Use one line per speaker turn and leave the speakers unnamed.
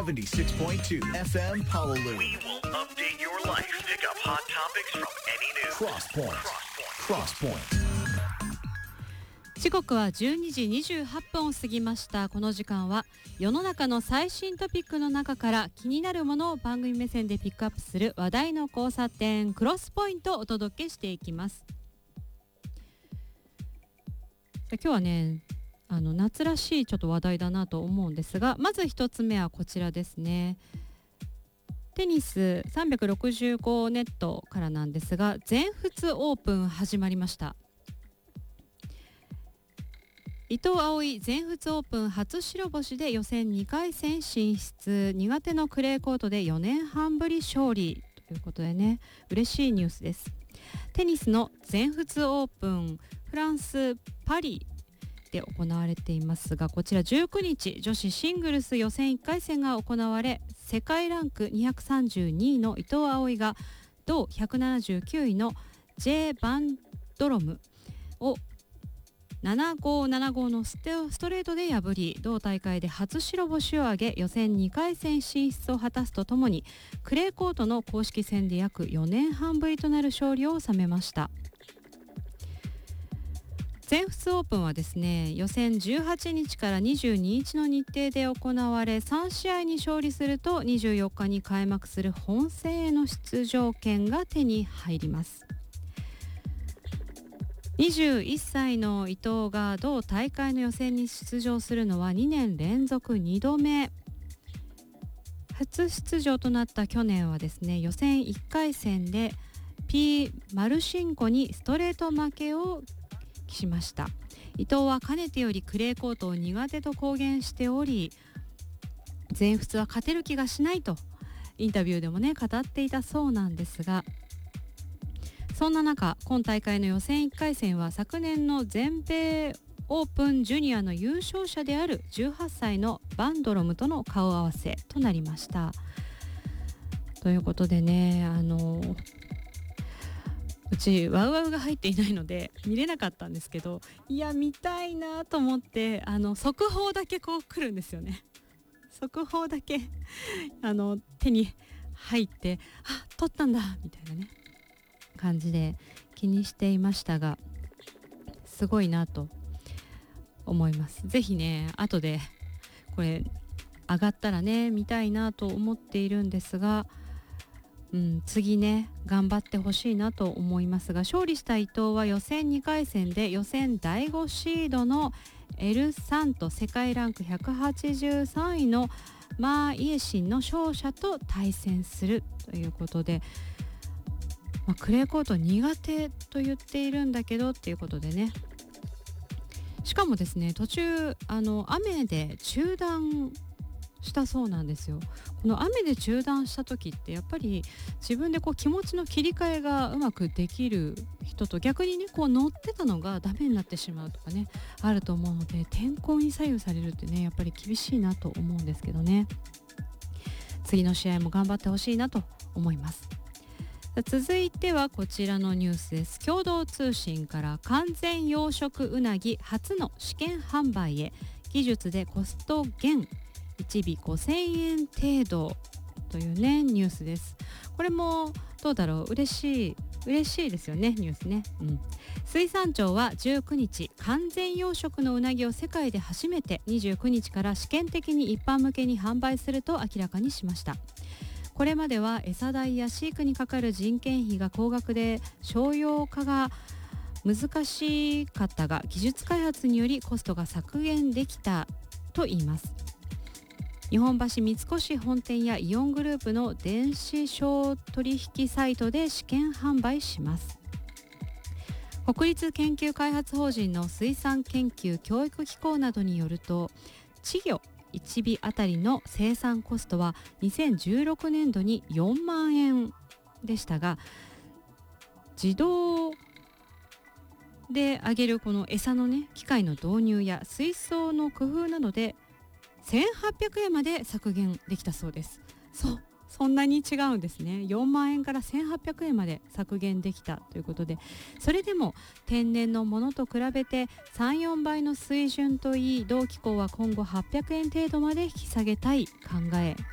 76.2 FM Honolulu.
We will update your life. Pick up hot topics from any news.
Crosspoint. Crosspoint.
時刻は12時28分を過ぎました。この時間は世の中の最新トピックの中から気になるものを番組目線でピックアップする話題の交差点クロスポイントをお届けしていきます。今日はね夏らしいちょっと話題だなと思うんですが、まず一つ目はこちらですね。テニス365ネットからなんですが、全仏オープン始まりました。伊藤蒼全仏オープン初白星で予選2回戦進出、苦手のクレーコートで4年半ぶり勝利ということでね、嬉しいニュースです。テニスの全仏オープン、フランスパリで行われていますが、こちら19日女子シングルス予選1回戦が行われ、世界ランク232位の伊藤蒼が同179位の J バンドロムを7575のストレートで破り、同大会で初白星を挙げ予選2回戦進出を果たすとともに、クレーコートの公式戦で約4年半ぶりとなる勝利を収めました。全仏オープンはですね、予選18日から22日の日程で行われ、3試合に勝利すると24日に開幕する本戦への出場権が手に入ります。21歳の伊藤が同大会の予選に出場するのは2年連続2度目。初出場となった去年はですね、予選1回戦で P マルシンコにストレート負けをしました。伊藤はかねてよりクレーコートを苦手と公言しており、全仏は勝てる気がしないとインタビューでもね語っていたそうなんですが、そんな中今大会の予選1回戦は昨年の全米オープンジュニアの優勝者である18歳のバンドロムとの顔合わせとなりました。ということでね、うちワウワウが入っていないので見れなかったんですけど、いや見たいなと思って、速報だけこう来るんですよね。速報だけ手に入って、あ、取ったんだみたいなね感じで気にしていましたが、すごいなと思います。ぜひね後でこれ上がったらね見たいなと思っているんですが、次ね頑張ってほしいなと思いますが、勝利した伊藤は予選2回戦で予選第5シードのエル・サント世界ランク183位のマー・イエシンの勝者と対戦するということで、クレーコート苦手と言っているんだけどっていうことでね、しかもですね途中雨で中断したそうなんですよ。この雨で中断した時ってやっぱり自分でこう気持ちの切り替えがうまくできる人と、逆にねこう乗ってたのがダメになってしまうとかねあると思うので、天候に左右されるってねやっぱり厳しいなと思うんですけどね、次の試合も頑張ってほしいなと思います。続いてはこちらのニュースです。共同通信から、完全養殖うなぎ初の試験販売へ、技術でコスト減、1尾5000円程度というねニュースです。これもどうだろう、嬉しいですよねニュースね、水産庁は19日完全養殖のうなぎを世界で初めて29日から試験的に一般向けに販売すると明らかにしました。これまでは餌代や飼育にかかる人件費が高額で商用化が難しかったが、技術開発によりコストが削減できたといいます。日本橋三越本店やイオングループの電子商取引サイトで試験販売します。国立研究開発法人の水産研究教育機構などによると、稚魚1尾あたりの生産コストは2016年度に4万円でしたが、自動で揚げるこの餌のね機械の導入や水槽の工夫などで1800円まで削減できたそうです。そんなに違うんですね。4万円から1800円まで削減できたということで、それでも天然のものと比べて 3,4 倍の水準といい、同機構は今後800円程度まで引き下げたい考え